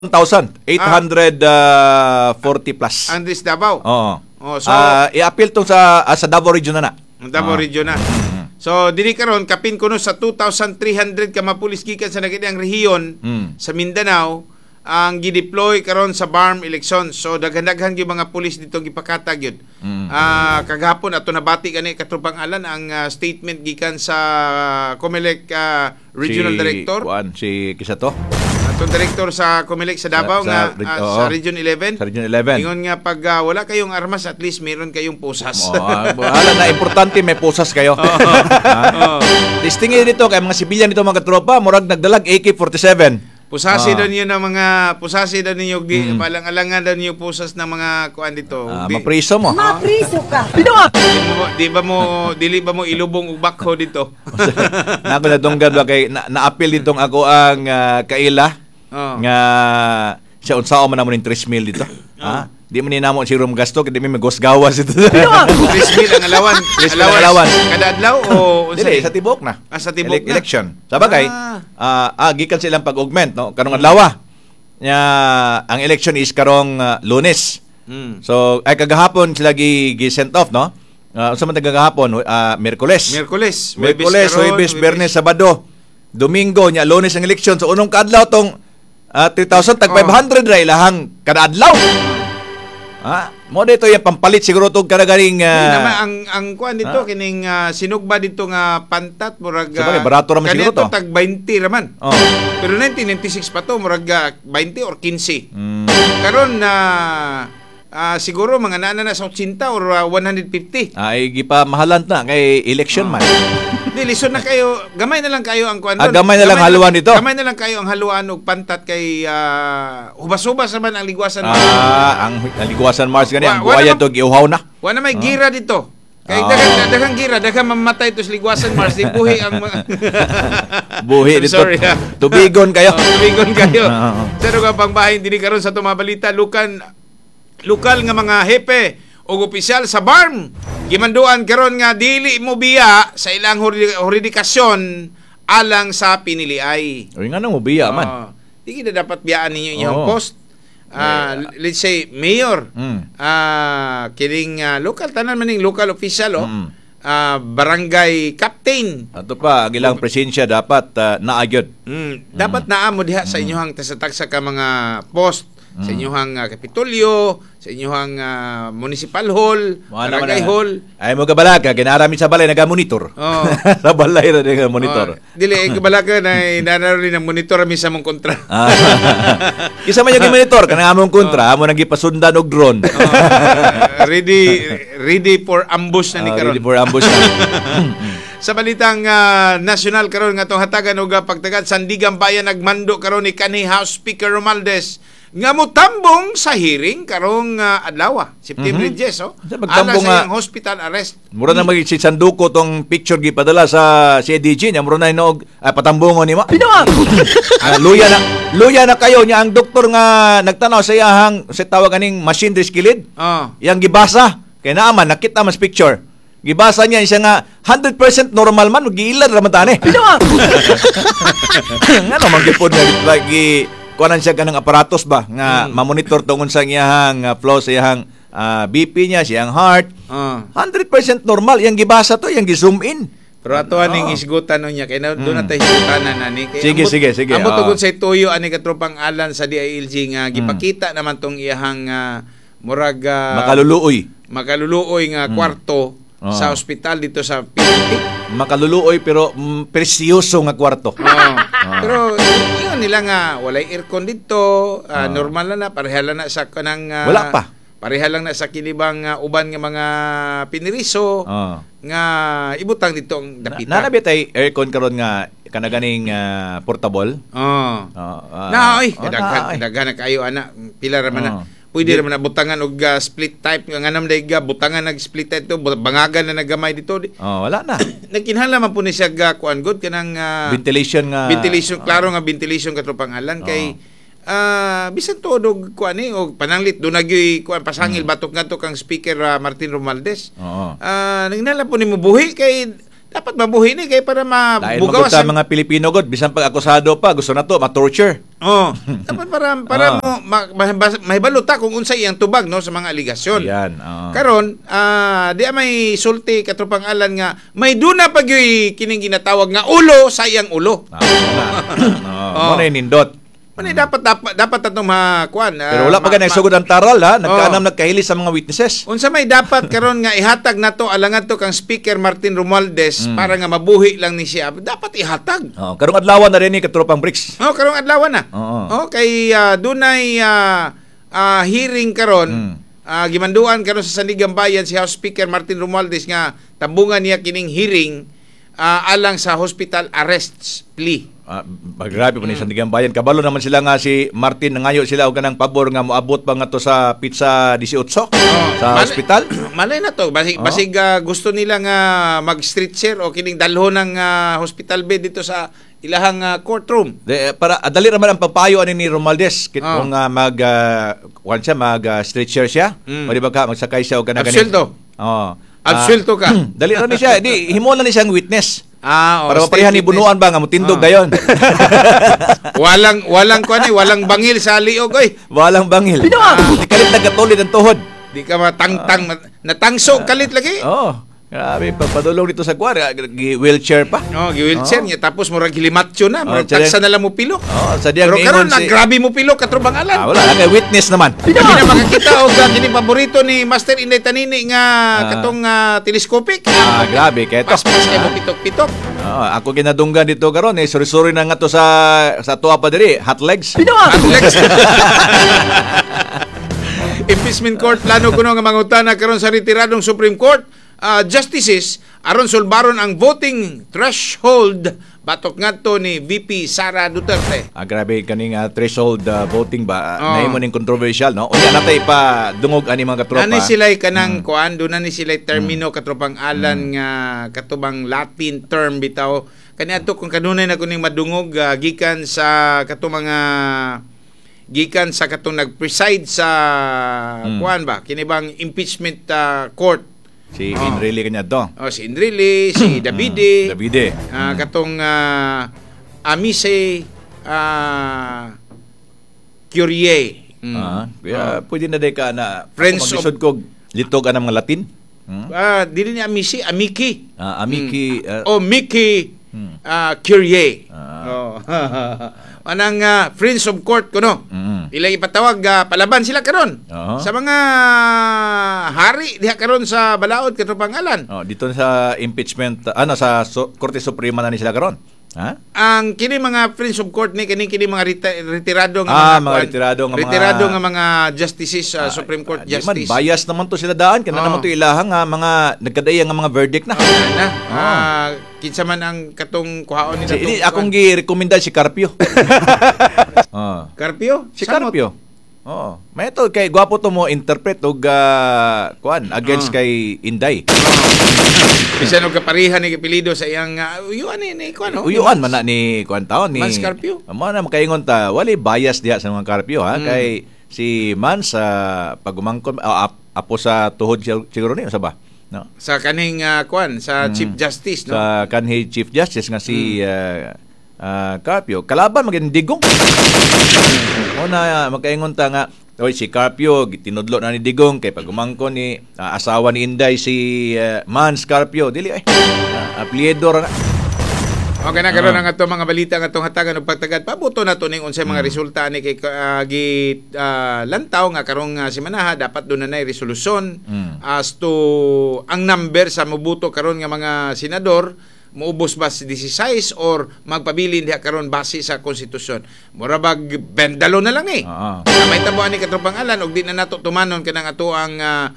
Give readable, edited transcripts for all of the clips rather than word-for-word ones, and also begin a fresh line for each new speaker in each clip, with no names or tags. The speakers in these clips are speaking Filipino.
1,840 plus.
Andres Davao.
Oo.
Oh, so
i-appeal to sa Davao Region na.
Davao Region na. So dili karon kapin kuno sa 2,300 ka mapulis gikan sa nagidang rehiyon sa Mindanao ang gideploy karon sa BARM election. So daghan-daghan gyud mga pulis dito gipakatag gyud. Kagahapon ato nabati kani katrupang alan ang statement gikan sa Comelec Regional Director.
Si Kisato.
Atong director sa Comelec sa Davao sa Region 11.
Sa Region 11.
Ingon nga pag wala kayong armas at least meron kayong pusas.
Hala na importante may pusas kayo. Listingin dito kay mga sibilyan dito mga katropa, murag nagdalag AK-47.
Pusasi daw niyo ng mga pusasi daw niyo palang-alangan daw niyo pusas ng mga kuan dito.
Mapriso mo.
Mapriso ka.
Dili ba mo ilubong og bakho dito?
Nako na donggan ba kay na-appeal ditong ako ang kaila nga siya unsaon man namon 3 mil dito. Di man ni namo si room gasto kay di mi magosgawas ito.
3 mil ang alawan. Kada adlaw o
dili sa tibok na.
Sa tibok na.
Election. Sabagay, gikan silang pag-augment no karong adlaw. Ang election is karong Lunes. So ay kagahapon sila gi-sent off no. Unsa man kagahapon Miyerkules, Huwebes, Biyernes, Sabado, Domingo nya Lunes ang election. So unong kaadlaw tong 3,000 tag 500 ra ilahang kada adlaw. Mo dito yung pampalit siguro tong kanagaring
ang kuan dito kining sinugba dito nga pantat murag
barato raman siguro to.
Tag 20 raman. Pero 1996 pa to murag 20 or 15. Karon na siguro mga nana na sa 80 or 150.
Ay gipamahalan na kay election man.
Di lisod na kayo, gamay na lang kayo ang kuan.
Gamay na lang haluan dito.
Gamay na lang kayo ang haluan og pantat kay hubas-hubas naman ang ligwasan Mars.
Ang ligwasan Mars gani ang buaya to giuhaw na.
Wa na may gira dito. Kay daghang gira, daghang mamatay to sa ligwasan Mars, di buhi ang
buhi dito. Tubigon kayo.
Tubigon kayo. Pero ka pangbahin dinhi karon sa tumabalita lokal nga mga hepe o opisyal sa BARM gimanduan karon nga dili mo biya sa ilang jurisdikasyon alang sa piniliay.
O nga nang mo biya man.
Di na dapat biyaan ninyo inyong post. Let's say mayor. Kining local tanan maning local official barangay captain.
Ato pa ang ilang presensya dapat naagyod.
Dapat naamo diha sa inyong tasatagsa ka mga post sa inyong kapitolyo, sa inyong municipal hall, barangay hall.
Ay mo kabalaga, ginarami sa balay naga-monitor. Sa balay na naga-monitor.
Dili, kabalaga na nanaroon ng monitor mi sa mong kontra.
Kisa man yung monitor, kanang among kontra, amo nang gipasundan og drone.
Ready for ambush na ni karon.
Ready for ambush na.
Sa balitang national karon nga tong hatagan og pagtagad Sandigan Bayan nagmando karon ni kanhi House Speaker Romualdez nga motambong sa hearing karong adlaw September 10
magtambong
sa iyang hospital arrest.
Mura na si Sanduko tong picture gipadala sa CDG nya mura na inog patambongon nimo. Luya na kayo nya ang doktor nga nagtanaw sa iyang sa tawag aning machine skilled. Yang gibasa kay naaman nakita mas picture. Gibasa niya siya nga 100% normal man giilad ra man tani. Ngano man gipod nga kuanan siya kanang aparatos ba nga ma-monitor tungod sa iyang flow sa iyang BP niya, siyang heart. 100% normal yang gibasa to, yang gi-zoom in.
Pero ato aning isgutan niya kay doon na tayo isgutanan ani kay
sige.
Amo tugod sa tuyo ani katropang alan sa DILG nga gipakita naman tong iyang murag makaluluoy nga kwarto sa ospital dito sa PNP.
Makaluluoy pero presyoso nga kwarto.
Pero ingon nila nga walay aircon dito, normal na pareha na sa kanang
wala pa.
Pareha lang na sa kilibang uban nga mga piniriso nga ibutang dito ang dapita.
Nanabi tay aircon karon nga kanaganing portable.
Daghan na kayo ana pila ra man na. Pwede naman na butangan og split type nga nam day butangan nag split type to bangagan na nagamay dito.
Wala na.
Nagkinahanglan man po ni siya kuan god kanang
ventilation
klaro nga ventilation katropang alan kay bisan todo kuan ni og pananglit do nagyoy kuan pasangil batok ngadto kang speaker Martin Romualdez. Nagkinahanglan po nimo buhi kay dapat mabuhi ni kay para
Dahil
mabugawas
magod mga Pilipino god, bisan pag akusado pa, gusto na to ma-torture.
Oh, dapat para mo mahibalo ta kung unsa iyang tubag no sa mga aligasyon.
Yan.
Karon, di may sulti katropang alan nga may duna pag kining ginatawag nga ulo sa iyang ulo.
Mo na nindot.
Mani dapat atong makuan.
Pero wala pa ganang sugod ang taral ha. Nagkahilis sa mga witnesses.
Unsa may dapat karon nga ihatag nato alangan to kang Speaker Martin Romualdez para nga mabuhi lang ni siya. Dapat ihatag.
Karong adlaw na rin ni katropang BRICS.
Karong adlaw na. Kay dunay hearing karon. Gimanduan karon sa Sandigan Bayan si House Speaker Martin Romualdez nga tambungan niya kining hearing alang sa hospital arrests plea.
Grabe po ni Sandigan Bayan. Kabalo naman sila nga si Martin nangayo sila og kanang pabor nga moabot pa nga to sa pizza 18 sa hospital.
Malay na to. Basig gusto nila nga mag-street share o kining dalho ng hospital bed dito sa ilahang courtroom.
Para dali raman ang pagpayo ani ni Romualdez kung mag street share siya. O di ba ka magsakay siya og kanang
absuelto. Absuelto ka.
Dali ra ni siya. Di himo na ni siyang witness. Para maparehan ni bunuan ba nga mutindog dayon.
walang bangil sa liog oy.
Walang bangil. Di kalit nagatulid ang tuhod.
Di ka matangtang natangso kalit lagi.
Grabe, pagpadulong dito sa kuwara, wheelchair pa.
Wheelchair niya. Tapos murag hilimatyo na. Murag taksa na lang mo pilok.
Pero
karon grabe mo pilok katrubang alan.
Wala, witness naman.
Hindi na makakita og kini paborito ni Master Inday Tanini nga katong telescopic.
Grabe, kaya ito.
Pas kay mo pitok-pitok.
Ako ginadunggan dito karon suri-suri na nga to sa tuwa pa diri, hot legs.
Hot legs. Impeachment court plano kuno nga mangutana karon sa retiradong Supreme Court. Justices aron sulbaron ang voting threshold batok ngadto ni VP Sara Duterte.
Grabe kaning threshold voting ba nahimo ning controversial no. Unya natay pa dungog ani mga katropa.
Ani sila'y kanang kuan do na ni sila'y termino katropang alan nga katubang Latin term bitaw. Kani adto kung kanunay na kuning madungog gikan sa katong nag-preside sa kuan ba kini bang impeachment court.
Si Enrile kanya to.
Si Enrile, si Davide. Katong Amise Curie.
Pwede na day ka na
Friends of
ko litog anang mga Latin.
Dili ni Amise, Amiki.
Amiki.
Mickey Curie. Anang Friends of Court kuno. Ilang ipatawag palaban sila karon sa mga hari diha karon sa balaod katong pangalan.
Dito sa impeachment sa Korte Suprema na ni sila karon.
Ang kini mga Friends of Court ni kini mga retirado nga retirado nga mga justices Supreme Court justice.
Bias naman to sila daan kana naman to ilahang mga nagkadayang nga mga verdict na.
Kinsa man ang katong kuhaon nila
akong gi-rekomenda si Carpio.
Carpio?
Si Carpio. May ito kay gwapo to mo interpret og against kay Inday.
Bisan og kaparihan ni apelyido sa iyang uyuan ni kuan
uyuan man na ni kuan taon ni
Mans Carpio.
Mo na makaingon ta wali bias diha sa mga Carpio kay si Mans pagumangkon apo sa tuhod siguro ni sa ba? No.
Sa kaning kuan sa Chief Justice no.
Sa kanhi Chief Justice nga si Carpio kalaban magindigong. Una makaingon ta nga si Carpio tinudlo na ni Digong kay pagumangkon ni asawa ni Inday si Mans Carpio dili apelyido ra na.
Okay na karon ang ato mga balita nga atong hatagan og pagtagad pabuto nato ning unsay mga resulta ni kay lantaw nga karong semana dapat do na nay resolusyon as to ang number sa mobuto karon nga mga senador muubos ba si 16 or magpabilin diha karon base sa konstitusyon. Mura bag bendalo na lang may tabuan ni katropang alan og di na nato tumanon kanang ato ang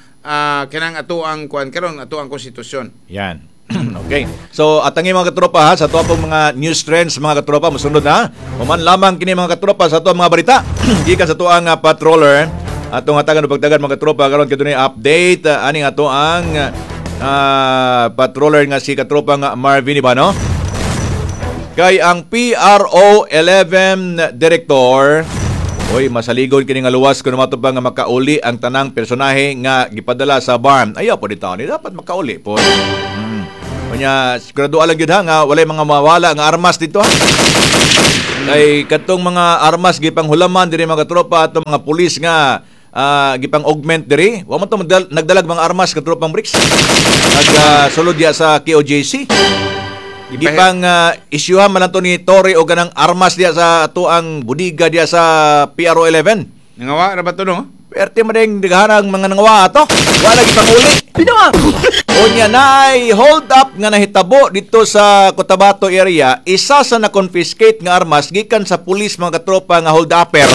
kuan karon ato ang konstitusyon.
Yan. Okay. So atangi mga katropa sa ato pong mga news trends mga katropa mosunod na. Human lamang kini mga katropa sa ato mga balita. Gikan sa ato ang patroller atong hatagan og pagtagad mga katropa karon kadto update aning ato ang patroller nga si katropa nga Marvin Ibano. Kay ang PRO 11 director masaligon kini nga luwas kuno mato pa nga makauli ang tanang personahe nga gipadala sa barn. Ayaw po dito ni dapat makauli po. Kunya sigurado alang gyud ha nga walay mga mawala nga armas dito ha. Kay katong mga armas gipang hulaman diri mga tropa atong mga pulis nga gipang augment diri. Wa man to nagdalag mga armas ka tropang BRICS. Sulod dia sa KOJC. Gipang isyuhan man to ni Torre o ganang armas dia sa tuang budiga dia sa PRO 11.
Nangawa ra ba to no?
Perte man ding dighanang mga nangawa ato. Wala gipang uli. Pinawa. Unya nay hold up nga nahitabo dito sa Cotabato area, isa sa na-confiscate nga armas gikan sa pulis mga katropa nga hold upper.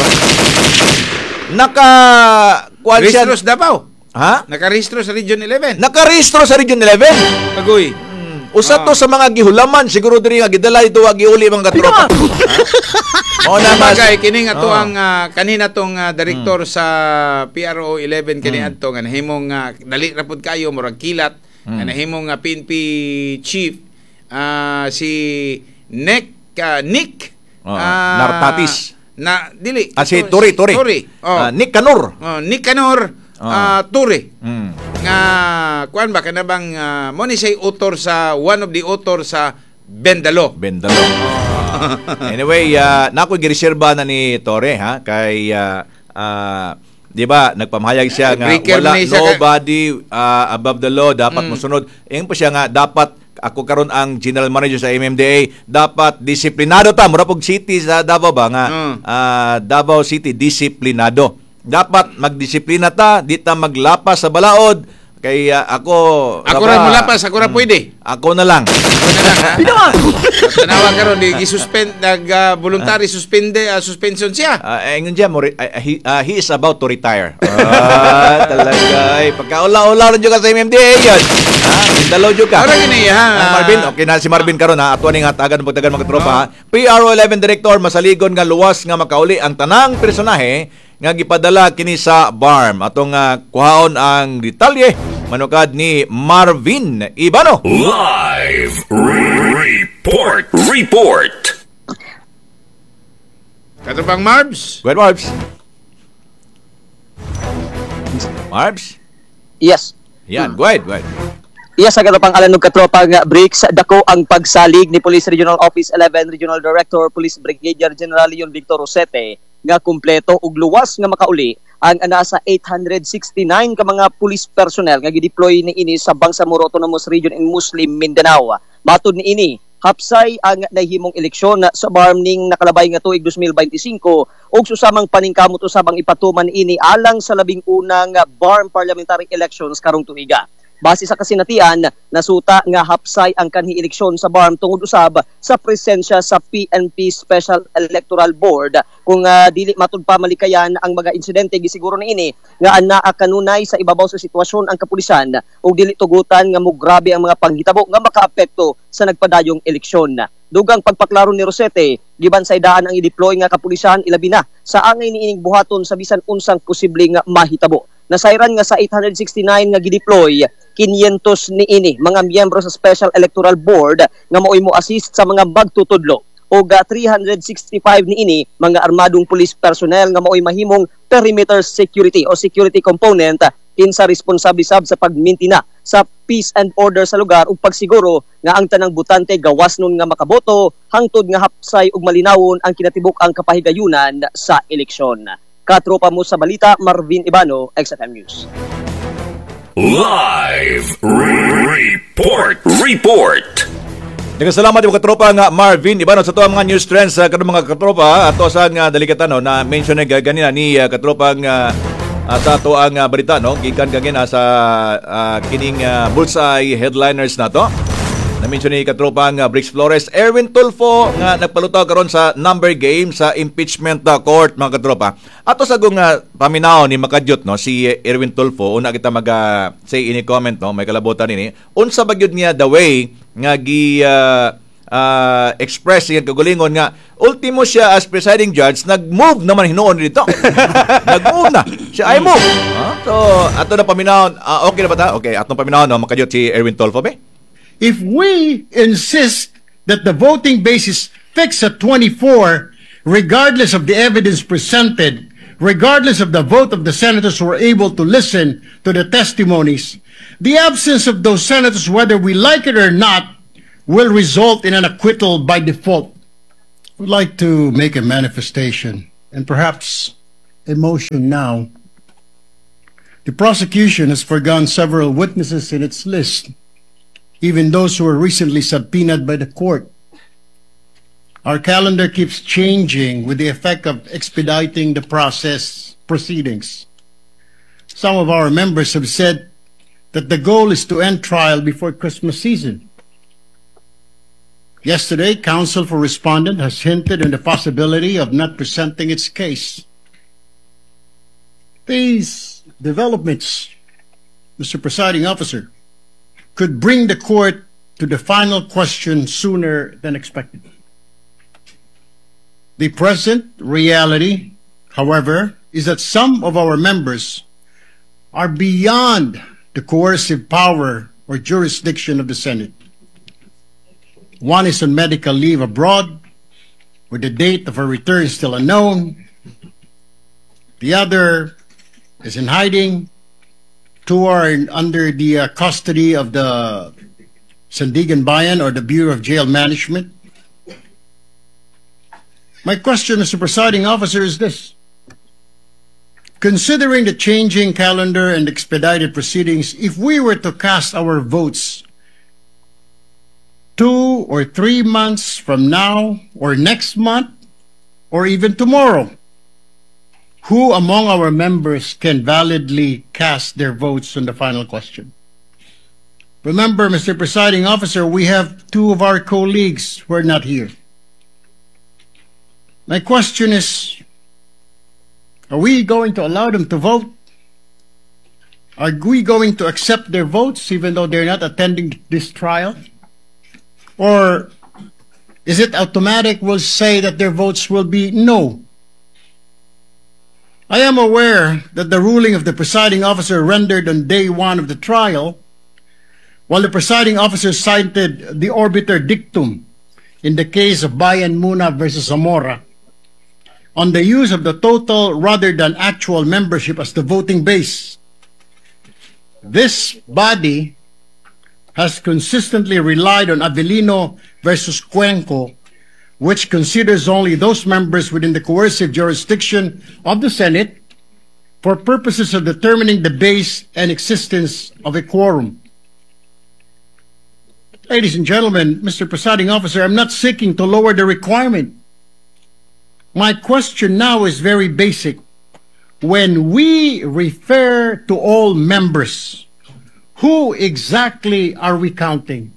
Rehistro sa Davao.
Ha?
Nakarehistro sa Region 11.
Nakarehistro sa Region 11.
Pagoy.
Usa to sa mga gihulaman siguro diri nga gidala dito wa giuli mga katropa. O na
bagay kining ato ang kanina tong direktor sa PRO 11 kani adto nga nahimong dali ra pud kayo murag kilat nga nahimong PNP chief si Nick
Nartatis.
Na dili
si Turi. Nick Canor.
Nick Canor Turi. Nga kuan ba kana bang mo ni say author sa one of the author sa Bendalo.
Anyway, nako gireserba na ni Torre ha kay di ba nagpamahayag siya nga wala nobody above the law dapat mosunod. Ingon pa siya nga dapat ako karon ang general manager sa MMDA dapat disiplinado ta mura pog city sa Davao ba nga Davao City disiplinado. Dapat magdisiplina ta, di ta maglapas sa balaod. Kay ako
ra mulapas, ako ra pwede.
Ako na lang.
Pinawa. Tanawa karon di gisuspend voluntary suspension siya.
Ingon siya he is about to retire. Talaga pagkaula-ula ron jud ka sa MMDA yun. Dalaw jud ka.
Ora gini ha.
Marvin, okay na si Marvin karon ha. Ato ni nga tagan pagtagan mga tropa. PRO 11 director masaligon nga luwas nga makauli ang tanang personahe nga gipadala kini sa BARM. Atong kuhaon ang detalye manukad ni Marvin Ibano.
Live report.
Katropang Marbs.
Good Marbs. Marbs?
Yes.
Yan, go ahead.
Yes, sa katropang alanog katropang BRICS, dako ang pagsalig ni Police Regional Office 11 Regional Director Police Brigadier General Leon Victor Rosete nga kumpleto ug luwas nga makauli ang nasa 869 ka mga police personnel nga gideploy ni ini sa Bangsamoro Autonomous Region in Muslim Mindanao. Matud ni ini, hapsay ang nahimong eleksyon sa BARM ning nakalabay nga tuig 2025 ug susamang paningkamot usabang ipatuman ini alang sa labing unang BARM parliamentary elections karong tuiga. Base sa kasinatian, nasuta nga hapsay ang kanhi eleksyon sa BARM tungod usab sa presensya sa PNP Special Electoral Board kung dili matud pa malikayan ang mga insidente gisiguro ni ini nga anaa kanunay sa ibabaw sa sitwasyon ang kapulisan ug dili tugutan nga mugrabe ang mga panghitabo nga makaapekto sa nagpadayong eleksyon. Dugang pagpaklaro ni Rosete, gibansay daan ang i-deploy nga kapulisan ilabi na sa angay niining buhaton sa bisan unsang posibleng mahitabo. Nasayran nga sa 869 nga gideploy, 500 ni ini mga miyembro sa Special Electoral Board nga maoy mo assist sa mga magtutudlo. O 365 ni ini mga armadong police personnel nga maoy mahimong perimeter security o security component kinsa responsable sab sa pagmintina sa peace and order sa lugar ug pagsiguro nga ang tanang butante gawas nun nga makaboto hangtod nga hapsay ug malinawon ang kinatibuk ang kapahigayunan sa eleksyon. Katropa mo sa balita, Marvin Ibano, XFM News.
Live report.
Nagkasalamat yung katropa nga Marvin Ibano sa mga news trends sa kanong mga katropa ato sa nga dalikatan na mention na ganina ni katropa nga sa ato ang balita gikan gagina sa kining bullseye headliners nato. Na-mention ni katropang Brix Flores, Erwin Tulfo nga nagpalutaw karon sa number game sa impeachment court mga katropa. Ato sa gung paminaw ni makadyot si Erwin Tulfo una kita say ini comment may kalabotan ini. Unsa ba gyud niya the way nga gi express yung kagulingon nga ultimo siya as presiding judge nag-move naman hinuon dito. Nag-move na. Siya ay move. So ato na paminaw okay na ba ta? Okay, atong paminaw makadyot si Erwin Tulfo be.
If we insist that the voting base is fixed at 24, regardless of the evidence presented, regardless of the vote of the senators who were able to listen to the testimonies, the absence of those senators, whether we like it or not, will result in an acquittal by default. I would like to make a manifestation and perhaps a motion now. The prosecution has forgone several witnesses in its list, even those who were recently subpoenaed by the court. Our calendar keeps changing with the effect of expediting the proceedings. Some of our members have said that the goal is to end trial before Christmas season. Yesterday, counsel for respondent has hinted on the possibility of not presenting its case. These developments, Mr. Presiding Officer, could bring the court to the final question sooner than expected. The present reality, however, is that some of our members are beyond the coercive power or jurisdiction of the Senate. One is on medical leave abroad, where the date of her return is still unknown. The other is in hiding. Two are under the custody of the Sandigan Bayan or the Bureau of Jail Management. My question, Mr. Presiding Officer, is this. Considering the changing calendar and expedited proceedings, if we were to cast our votes 2 or 3 months from now, or next month, or even tomorrow, who among our members can validly cast their votes on the final question? Remember, Mr. Presiding Officer, we have 2 of our colleagues who are not here. My question is, are we going to allow them to vote? Are we going to accept their votes even though they're not attending this trial? Or is it automatic? We'll say that their votes will be no. I am aware that the ruling of the presiding officer rendered on day 1 of the trial, while the presiding officer cited the obiter dictum in the case of Bayan Muna versus Zamora on the use of the total rather than actual membership as the voting base. This body has consistently relied on Avellino versus Cuenco, which considers only those members within the coercive jurisdiction of the Senate for purposes of determining the base and existence of a quorum. Ladies and gentlemen, Mr. Presiding Officer, I'm not seeking to lower the requirement. My question now is very basic. When we refer to all members, who exactly are we counting?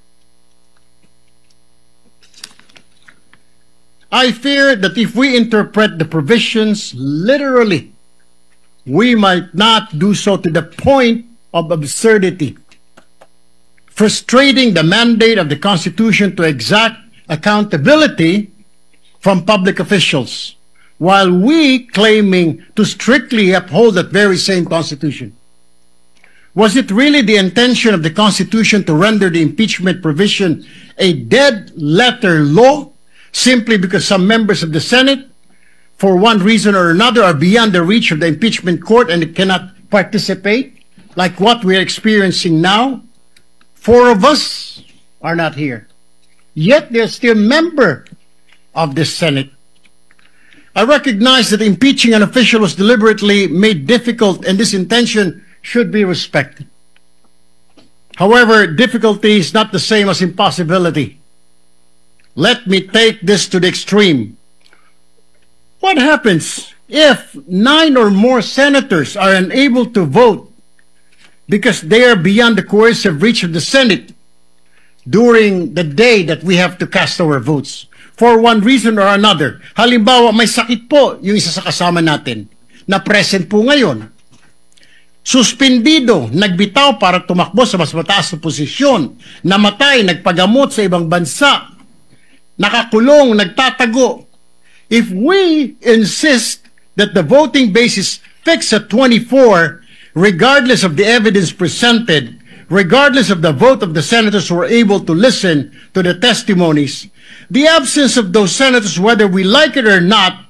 I fear that if we interpret the provisions literally, we might not do so to the point of absurdity, frustrating the mandate of the Constitution to exact accountability from public officials, while we claiming to strictly uphold that very same Constitution. Was it really the intention of the Constitution to render the impeachment provision a dead-letter law simply because some members of the Senate, for one reason or another, are beyond the reach of the impeachment court and cannot participate, like what we are experiencing now? 4 of us are not here. Yet they're still member of the Senate. I recognize that impeaching an official was deliberately made difficult, and this intention should be respected. However, difficulty is not the same as impossibility. Let me take this to the extreme. What happens if 9 or more senators are unable to vote because they are beyond the coercive reach of the Senate during the day that we have to cast our votes for one reason or another? Halimbawa, may sakit po yung isa sa kasama natin na present po ngayon. Suspendido, nagbitaw para tumakbo sa mas mataas na posisyon, namatay, nagpagamot sa ibang bansa, nakakulong, nagtatago. If we insist that the voting base is fixed at 24, regardless of the evidence presented, regardless of the vote of the senators who were able to listen to the testimonies, the absence of those senators, whether we like it or not,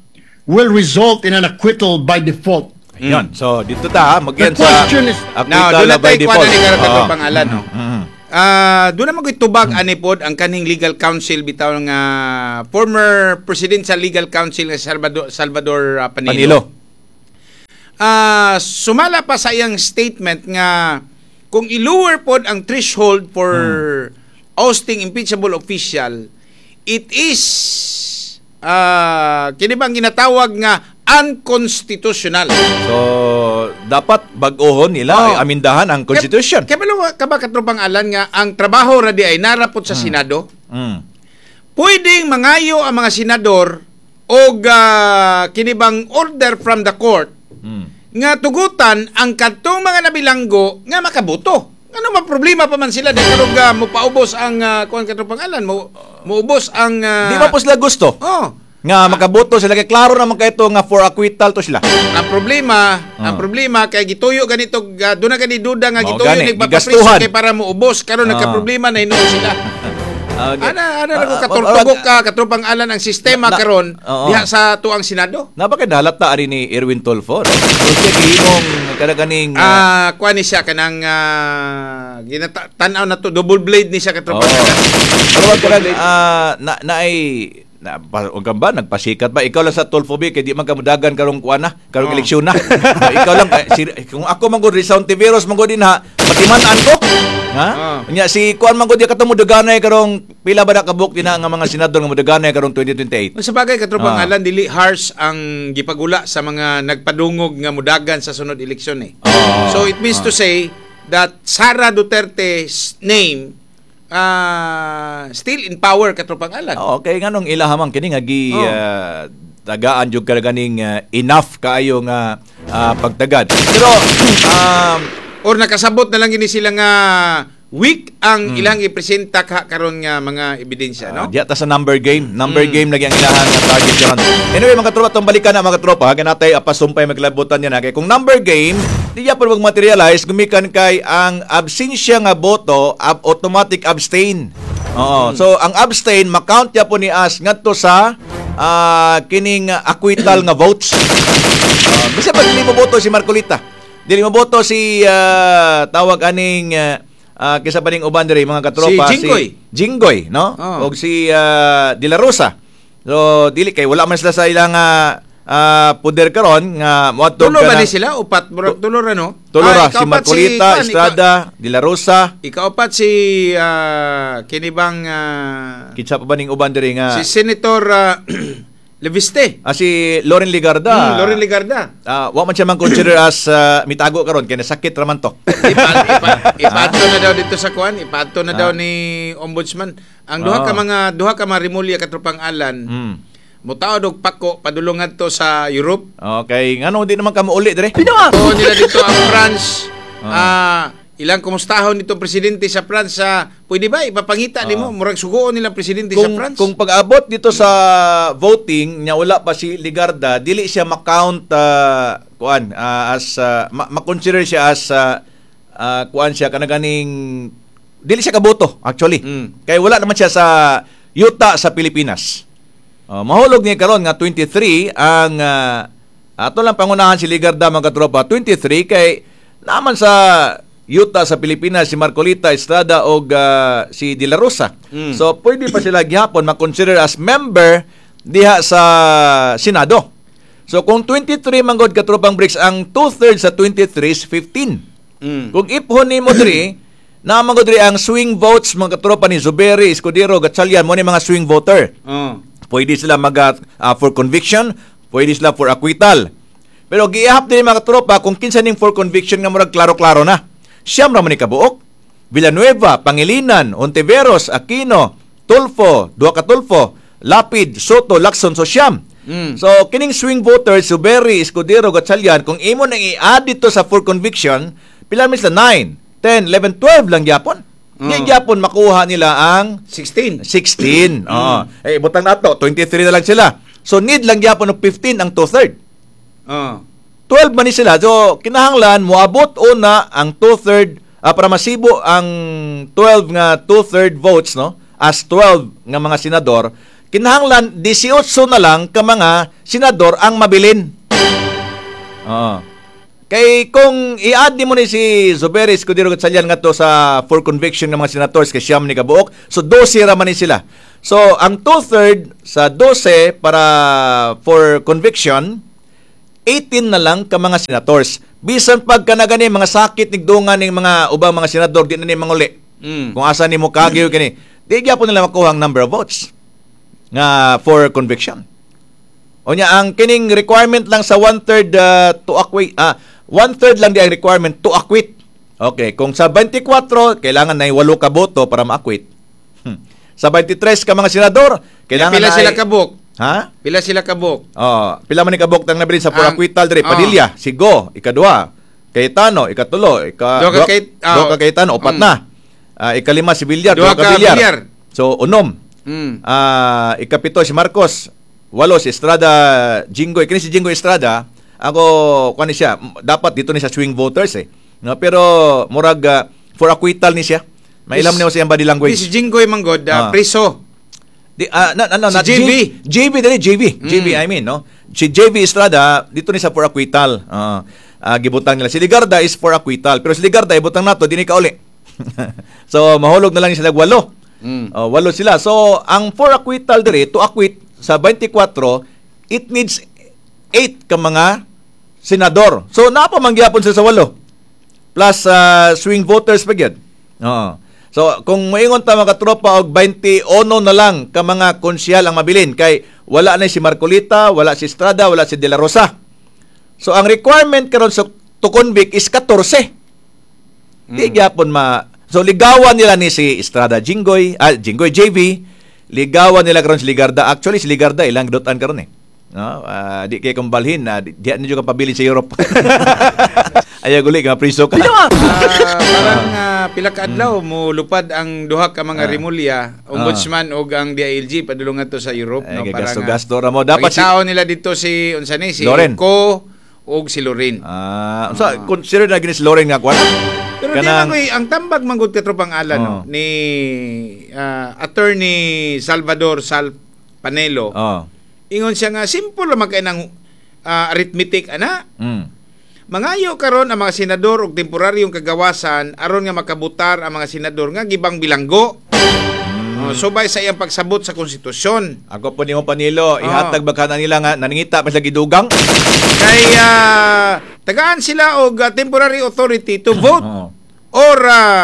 will result in an acquittal by default.
Ayun. So, dito ta,
The
mag-yan sa
question is,
Now,
acquittal
doon na
by
tayo kuha
default.
na ni Karon
Oo.
Pangalan, no? Doon naman ko'y tubag anipod ang kaning legal counsel bitaw nga former presidential legal counsel nga Salvador Panilo. Sumala pa sa iyang statement nga kung i-lower pod ang threshold for ousting impeachable official, it is kini bang ginatawag nga unconstitutional.
So, dapat bag-ohon nila ay amindahan ang Constitution.
Kaya ba katropang alan nga ang trabaho radi ay narapot sa Senado? Pwedeng mangayo ang mga senador o kinibang order from the court nga tugutan ang kadtong mga nabilanggo nga makabuto. Ano ba problema pa man sila dahil karong mo paubos ang kuan katropang alan mo ubos ang
Di ba po sila gusto?
Oh.
Nga makaboto sila kay klaro naman kay ito nga for acquittal to sila.
Ang problema kay gituyo ganito do na gani duda nga gituyo
gani,
nagpapapriso
gigastuhan.
kay para mo ubos karon nagka-problema na hinuon sila.
Okay.
Ana ko katurtugok ka katropang alan ang sistema karon diha sa tuang Senado.
Napakadalat ta ari ni Erwin Tulfo. No? So, siya gihimong kadaganing
kuan ni siya kanang ginatanaw na to double blade ni siya katropang alan.
pero wag ka lang nagpasikat ba ikaw lang sa Tulfo kay di man ka mudagan karong kuan na karong eleksyon na. Ikaw lang kung ako man gud Rizal Tiveros man gud din ha matiman-an ko. Ha? Nya si kuan man gud di katong mudaganay karong pila ba na kabuk din nga mga senador nga mudaganay karong 2028.
Sa bagay katropang alan dili harsh ang gipagula sa mga nagpadungog nga mudagan sa sunod eleksyon eh. So it means to say that Sara Duterte's name still in power katropang alan.
Okay, nganong ilahamang kini nga tagaan jud ganing enough kaayo nga pagtagad. Pero
or nakasabot na lang gini sila nga weak ang ilang ipresenta karon nga mga ebidensya, no?
diya ta sa number game lagi ang ilahan nga target diyan. Anyway, mga tropa, tong balikan na mga tropa, ganatay apasumpay maglabutan yan kay kung number game diya pa mag-materialize gumikan kay ang absensya nga boto automatic abstain. So ang abstain makount ya po ni as ngadto sa kining acquittal nga votes. Bisa pag dili mo boto si Marcolita, dili mo boto si tawag aning kisa pa ning uban diri mga katropa
si
Jinggoy, no? Og si De La Rosa. So dili kay wala man sila sa ilang poder karon nga moadto
tulo ba ni sila upat murag tulo ra no?
Tulora si Marcolita, Estrada, De La Rosa.
Ikaapat si kinibang
Kitsa pa ba ning uban diri nga
si Senator Leviste.
si Loren Ligarda.
Loren Ligarda.
Wa man siya man consider as mitago karon kay nasakit ra man to.
Ipato na daw dito sa kuan, ipato na daw ni ombudsman. Ang duha ka mga rimulya katropang alan. Mutaod og pako padulungan to sa Europe.
Okay, ngano di naman ka mauli dire?
So nila dito ang France. Ilang kumustahon nitong presidente sa France pwede ba ipapangita nimo murag sugoon nilang presidente sa France?
Kung pag-abot dito sa voting nya wala pa si Ligarda, dili siya ma-count as ma-consider siya as kuan siya kanaganing dili siya kaboto actually. Kaya wala naman siya sa yuta sa Pilipinas. Mahulog ni karon nga 23 ang ato lang pangunahan si Ligarda mga katropa 23 kay naman sa yuta sa Pilipinas si Marcolita, Estrada o si De La Rosa. So pwede pa sila gihapon ma-consider as member diha sa Senado. So kung 23 manggod katropang bricks ang 2/3 sa 23 is 15. Kung iphon ni mo diri na manggod diri ang swing votes mga katropa ni Zuberi, Escudero, Gatchalian mo ni mga swing voter. Pwede sila for conviction, pwede sila for acquittal. Pero giihap din mga katropa kung kinsa ning for conviction nga murag klaro-klaro na. Siyam ra man ni kabuok. Villanueva, Pangilinan, Ontiveros, Aquino, Tulfo, duha ka Tulfo, Lapid, Soto, Lacson, so siyam. So kining swing voters, Zuberi, Escudero, Gatchalian, kung imo nang i-add dito sa for conviction, pila mis na 9, 10, 11, 12 lang gyapon. Di gyapon makuha nila ang
16.
Butang nato 23 na lang sila. So need lang gyapon og 15 ang 2/3. 12 man ni sila. So kinahanglan moabot una ang 2/3 para masibo ang 12 nga 2/3 votes no as 12 nga mga senador kinahanglan 18 na lang ka mga senador ang mabilin. Kay kung i-add mo ni si Zuberi Escudero Gatchalian nga to sa for conviction ng mga senators kay siyam ni kabuok, so 12 ra man ni sila. So ang 2/3 sa 12 para for conviction, 18 na lang ka mga senators. Bisan pagka na gani mga sakit ni dungan ning mga ubang mga senador di na ni manguli. Kung asa ni mo kagyo kini, di gyapon nila makuha ang number of votes nga for conviction. Onya ang kining requirement lang sa 1/3 to acquit, 1/3 lang di ang requirement to acquit. Okay, kung sa 24 kailangan na 8 ka boto para ma-acquit. Sa 23 ka mga senador, kailangan
pila
na
sila kabuk?
Ha?
Pila sila kabuk?
Pila man ni kabuk tang nabilin sa for acquittal dire, Padilla, Sigo, ikadua, Cayetano, ikatulo,
Duha ka
Cayetano, upat na. Ikalima si Villar,
Duha
duha ka
ka
Villar.
Villar.
So unom. Ikapito si Marcos, walo si Estrada, Jinggoy, kini si Jinggoy Estrada, ako kuan ni siya, dapat dito ni sa swing voters No, pero murag for acquittal ni siya. Mailam niyo sa iyang body language.
Si Jinggoy Manggod, preso.
Not
JV.
JV dali, JV I mean, no? Si JV Estrada dito ni sa for acquittal. Gibutang nila. Si Ligarda is for acquittal, pero si Ligarda ibutang nato dinhi ka uli. So mahulog na lang sila 8. 8 sila. So ang for acquittal dire to acquit sa 24, it needs 8 ka mga senador. So napamangyapon sila sa 8. Plus swing voters pa gyud. So, kung moingon ta mga tropa og 21 na lang ka mga konsyal ang mabilin kay wala na si Marcolita, wala si Estrada, wala si De La Rosa. So, ang requirement karon sa to convict is 14. Di gyapon So, ligawan nila ni si Estrada Jinggoy JV, ligawan nila karon si Ligarda. Actually, si Ligarda ilang gidotan karon di kay kumbalhin di na jud ka pabili sa Europe. Ayaw guli ka priso ka.
Parang pila ka adlaw mo lupad ang duha ka mga Rimulya, ombudsman ug ang DILG padulong ngadto sa Europe
gasto ra mo dapat
tao nila dito si unsa ni si
Loren.
Ko ug si Loren.
Consider na gini si Loren nga kwan.
Pero ang tambag manggod ka tropang alan ni Attorney Salvador Panelo. Ingon siya nga simple lang kay nang arithmetic ana. Mangayo karon ang mga senador og temporaryong kagawasan aron nga makabutar ang mga senador nga gibang bilanggo. Subay sa iyang pagsabot sa konstitusyon.
Ako po ni mo Panilo, ihatag bagana nila nga naningita pa sa gidugang.
Kay tagaan sila og temporary authority to vote or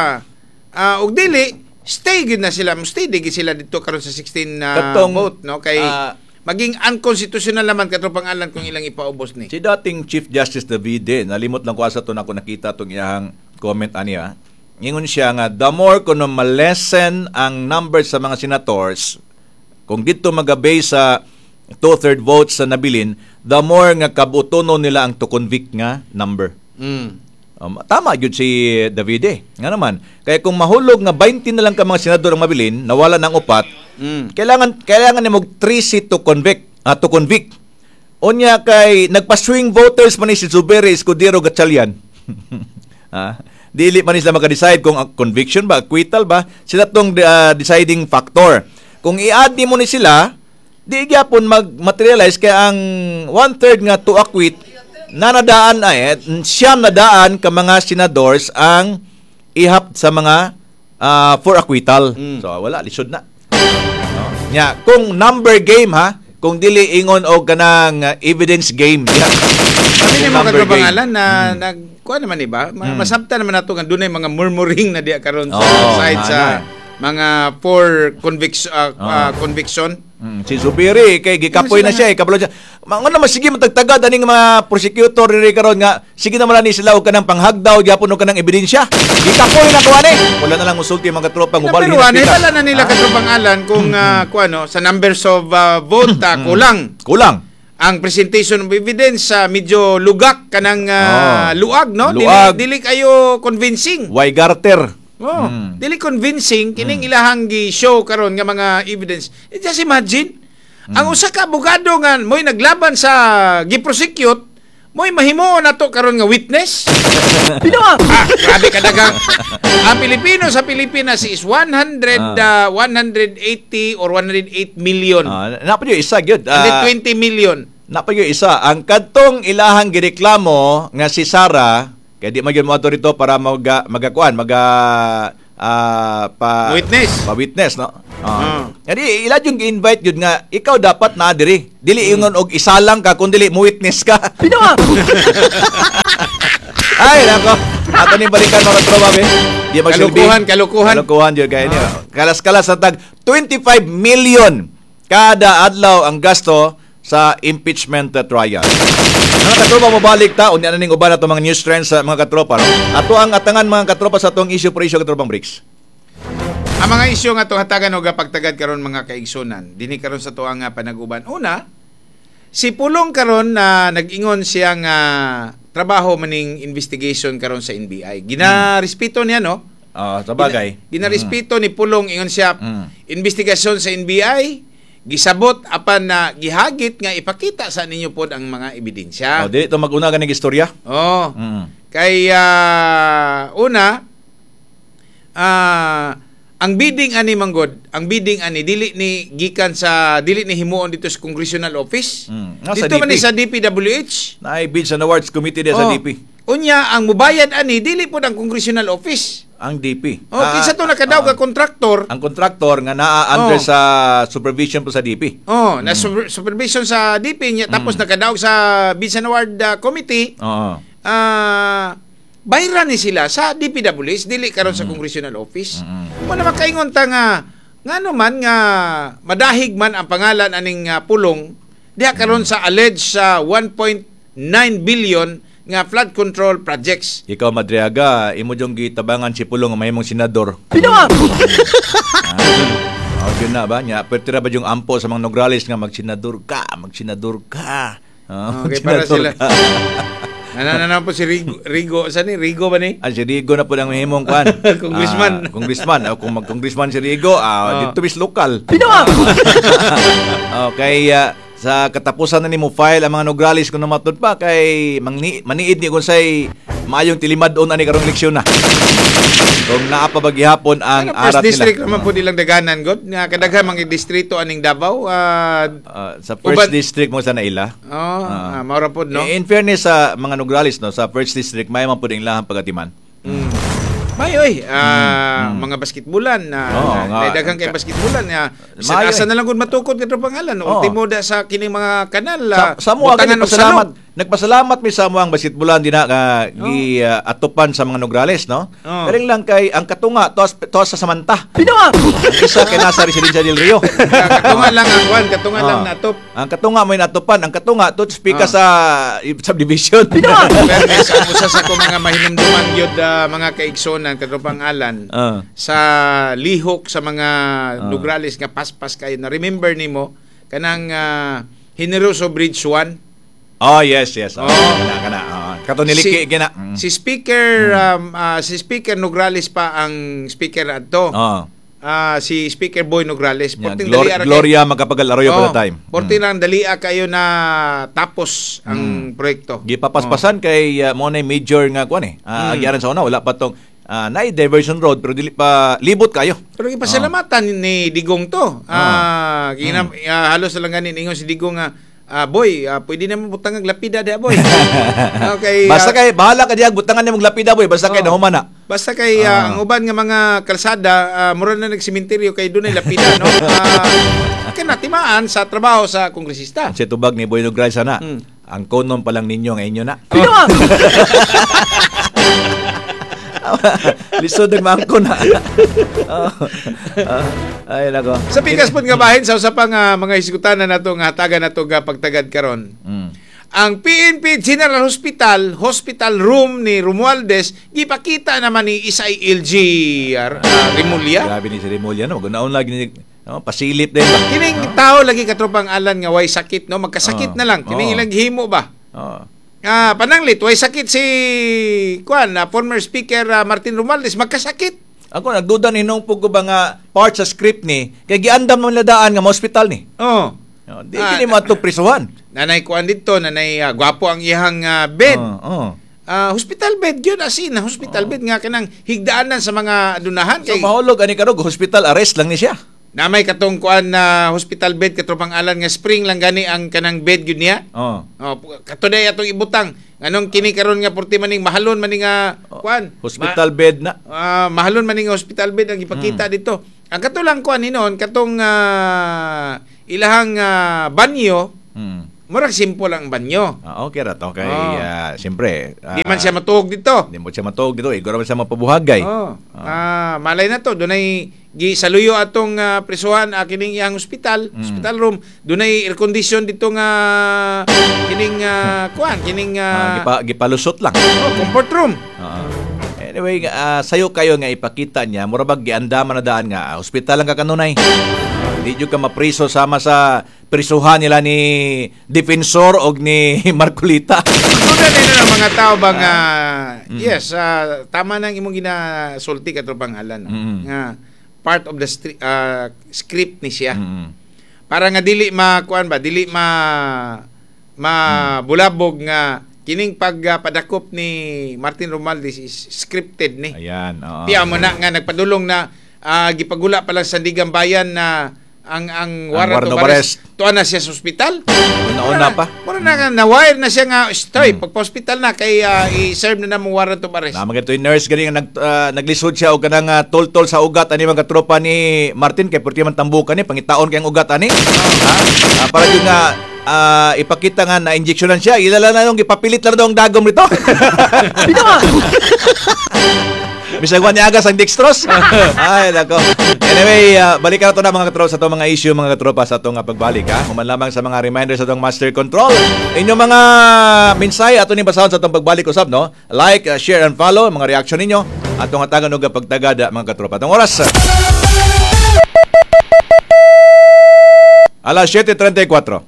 og dili stay gid na sila, stay gid sila dito karon sa 16 vote no kay maging unconstitutional naman katropang alan kung ilang ipaubos ni.
Si dating Chief Justice Davide, nalimot lang ko asa to na ako nakita tong iyang comment aniya. Ingon siya nga the more kuno malesen ang number sa mga senators, kung dito magabay sa 2/3 votes sa nabilin, the more nga kabutono nila ang to convict nga number. Tama yun si Davide. Nga naman. Kaya kung mahulog nga 20 na lang ka mga senador ang mabilin, nawala ng 4, kailangan ni mo 3 seat to convict. Unya kay nagpa-swing voters man ni si Zuberi Escudero Gatchalian. Dili man sila maka-decide kung conviction ba, acquittal ba, sila tong deciding factor. Kung i-add mo ni sila, di gyapon mag-materialize kaya ang 1/3 nga to acquit nanadaan siyam na daan ka mga senadors ang ihap sa mga for acquittal. So wala lisod na. Kung number game kung dili ingon og kanang evidence game.
Kami ni mga kapangalan na nagkuha naman iba. Masabta naman nato nga dunay mga murmuring na diya karon sa side sa mga for conviction.
Si Zubiri kay gikapoy na siya kabalo siya. Ano naman sige matagtagad aning mga prosecutor diri karon nga sige naman ni sila og kanang panghagdaw gyapon og kanang ebidensya. Gikapoy na ko ani. Wala na lang usulti mga tropa ngubal
pero wala na nila katropang alan kung sa numbers of vote kulang. Ang presentation of evidence medyo lugak kanang luag no. Dili kayo convincing.
Why garter?
Dili convincing kining ilahang gi-show karon nga mga evidence. Just imagine, ang usa ka abogado nga mo'y naglaban sa gi-prosecute Mo'y mahimo na to karon nga witness. Grabe ka dagang. Ang Pilipino sa Pilipinas is 180 or 108 million.
Napa yung isa, gyud.
120 million.
Napa yung isa. Ang kadtong ilahang gireklamo nga si Sara, kaya di magyud mo ato rito para magakuan, pa-witness, no? Jadi ila yung gi-invite yun nga, ikaw dapat na diri. Dili ingon og isa lang ka, kung dili mo witness ka. Ay, nako. Ato ni balikan mga tropa, be. Di magsilbi. Kalukuhan yun kaya niyo. Kalas-kalas sa tag 25 million kada adlaw ang gasto sa impeachment trial. Mga katropa, mabalik ta. Unya na ning uban ato mga news trends sa mga katropa. No? Ato ang atangan mga katropa sa atong issue for issue katropang Bricks.
Ang mga isyu nga itong hatagan o gapagtagad karon mga kaigsunan, dini karon sa tuang panag-uban. Una, si Pulong karon na nag-ingon siyang trabaho maning investigation karon sa NBI. Ginarespeto niya, no?
Sa bagay.
Ginarespeto ni Pulong, ingon siya, investigasyon sa NBI, gisabot apan na gihagit nga ipakita sa ninyo po ang mga ebidensya.
Dili ito mag-una ka ng istorya.
Kaya, una, ang bidding ani manggod, ang bidding ani dili ni gikan sa dili ni himuon dito sa congressional office. Dito man ni sa DPWH.
Naay bid sa awards committee sa DP.
Unya ang mubayad ani dili pod ang congressional office.
Ang DP.
Kinsa to nakadaw ka kontraktor?
Ang kontraktor nga naa under sa supervision po sa DP.
Na supervision sa DP niya tapos nakadaw sa bids and award committee. Bayran ni sila sa DPWH, dili karon sa congressional office. Mo na makaingon ta nga naman nga madahig man ang pangalan aning Pulong diha karon sa alleged sa 1.9 billion nga flood control projects.
Ikaw, Madriaga, imo jong gitabangan si Pulong nga mahimong senador. Yun na ba niya? Pertira ba yung ampo sa mga Nograles nga magsenador ka?
Okay, para sila. Ano po si Rigo? Saan ni? Rigo ba ni?
Si Rigo na po ang mahimong kwan.
Congressman.
Congressman. Kung mag-congressman si Rigo, dito bis lokal. Okay, sa katapusan na ni mo file ang mga Nograles kung namatod pa, kay maniid ni kung say maayong tilimadon ani karong leksyon na. Kung naapabagihapon ang arat nila.
First district naman po nilang daganan, God. Kadaghan mga distrito aning Davao.
Sa first district mo sa naila.
Maura po, no?
In fairness sa mga Nograles, no, sa first district, may man po din lahang pagatiman.
Mayoy, mga basketbulan daghang kay basketbulan asa na lang kun matukod kadto pangalan ultimo da sa kining mga kanal
sa mo nagpasalamat mi sa mo ang basketbulan dina atupan sa mga Nograles, no? Pero lang kay ang katunga tos sa Samanta. Isa kay nasa Residencia del Rio.
Katunga lang ang kwan, katunga lang natop.
Ang katunga may natupan, ang katunga to speak sa subdivision.
Fairness, ang usa sa ko mga mahinumduman gyud mga kaigsonan kadto pangalan sa lihok sa mga Nograles nga paspas kayo na remember nimo kanang Generoso Bridge 1.
Yes. Kana. Kato niliki gina.
Si Speaker Nograles pa ang speaker adto. Si Speaker Boy Nograles.
Gloria Magapagal Arroyo pa time.
Porti lang dalia kayo na tapos ang proyekto.
Gipapaspasan kay mo na major nga kuan agyaran sa una wala pa tong naay diversion road pero dili pa libot kayo.
Pero ipasalamatan ni Digong to. Halos lang ganin ingon si Digong nga boy, pwede naman butangan lapida dia boy. Okay.
Basta kay bahala ka diag butangan nimong lapida boy basta kay nahumana.
Basta kay ang uban nga mga kalsada mura na nagsementeryo kay dunay lapida, no? Kinatimaan sa trabaho sa kongresista.
Si tubag ni Boy Nograles sana. Ang konon pa lang ninyo nga inyo na. Lisod ng mangko na. Ay nako.
Sa pikas pod nga bahin sa usapang mga hisgutanan nato nga hatagan nato nga pagtagad karon. Ang PNP General Hospital room ni Romualdez gipakita naman ni Isay LG Remulla.
Grabe ni si Remulla, no. Gunaon lagi ni pasilip din ba.
Kining tao lagi katropang alan nga way sakit, no, magkasakit na lang. Kining ilang himo ba? Pananglit way sakit si former speaker Martin Romualdez, magkasakit.
Ako nagduda ni nung pugo ba nga part sa script ni kay giandam man ladaan nga hospital ni. Di kini mo ato prisuhan.
Nanay kuan dito, nanay gwapo ang iyang bed. Hospital bed yun, asin hospital bed nga kanang higdaanan sa mga adunahan
So
kay
mahulog ani karog hospital arrest lang ni siya.
namay katong kuan na hospital bed katong alan nga spring lang gani ang kanang bed gyud niya. Katuday atong ibutang nganong kini karon nga porti maning mahalon maning kuan
Hospital bed na.
mahalon maning hospital bed ang ipakita dito. Ang katulang kuan hinon katong ilahang banyo. Murag simple ang banyo.
Okay ra to kay siyempre.
Di man siya matuog dito.
Di mo siya matuog dito. Igora man siya mapabuhagay.
Malay na to. Dunay gisaluyo atong prisuhan kining iyang hospital room. Dunay air condition dito nga kining kuan kining
gipalusot lang.
comfort room.
Anyway, sayo kayo nga ipakita niya, murabag giandaman na daan nga, hospital lang ka kanunay. Hindi nyo ka mapriso sama sa prisuhan nila ni Defensor o ni Marcolita.
Tuna nila ng mga tao bang, yes, tama nang imong ginasulti katong pangalan. Nga, part of the script ni siya. Para nga dili makuan ba, dili mabulabog nga kining pagpadakop ni Martin Romualdez is scripted ni.
Ayan.
Tiya mo na nga nagpadulong na gipagula pa lang sa Sandigan Bayan na ang warrant of arrest. Tuwa na siya sa ospital.
Una-una pa.
Mura na nga, na-wire na siya nga, stoy, pagpa-hospital na, kay i-serve na mo warrant of arrest.
Naman ito yung nurse gani nga naglisod siya o kanang tol-tol sa ugat ani mga katropa ni Martin kay purti man tambukan ni pangitaon kay ang ugat ani. Para yun nga ipakita nga na injeksyonan siya, ilala na nung ipapilit lang daw ang dagom nito. Bisagwan ni Agas ang dextrose. Ay, nako. Anyway, balikan na ito na mga katropa sa itong mga issue, mga katropa sa itong pagbalik. Human lamang sa mga reminders sa itong master control. Inyong mga mensahe ato ni basahon sa itong pagbalik usab, no? Like, share, and follow, mga reaction ninyo. Atong atagan o pagtagada, mga katropa. Itong oras. Alas 7:34.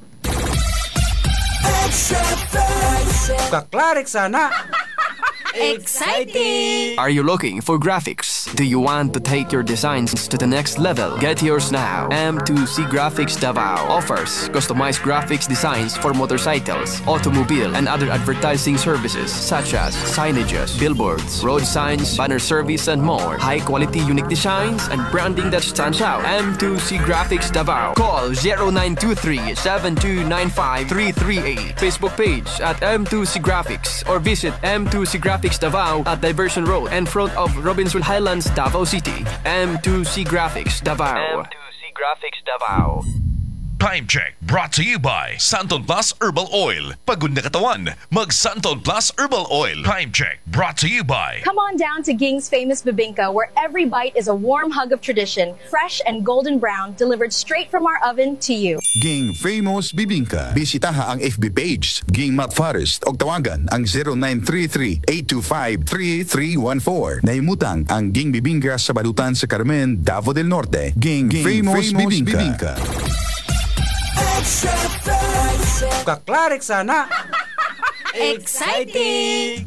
Kaklarik sana.
Exciting!
Are you looking for graphics? Do you want to take your designs to the next level? Get yours now. M2C Graphics Davao offers customized graphics designs for motorcycles, automobile, and other advertising services such as signages, billboards, road signs, banner service, and more. High-quality unique designs and branding that stands out. M2C Graphics Davao. Call 0923-7295-338. Facebook page at M2C Graphics or visit M2C Graphics Davao at Diversion Road in front of Robbinsville Highlands, Davao City. M2C Graphics Davao. M2C Graphics Davao.
Time check brought to you by Santon Plus Herbal Oil. Pagod na katawan, mag Santon Plus Herbal Oil. Time check brought to you by
Come on down to Ging's famous bibingka, where every bite is a warm hug of tradition, fresh and golden brown, delivered straight from our oven to you.
Ging Famous Bibingka. Bisitaha ang FB page Ging Matt Forest o tawagan ang 0933-825-3314. Naimutang ang Ging Bibingka sa Balutan sa Carmen, Davao del Norte. Ging Famous Bibingka.
Kaklarik sana.
Exciting!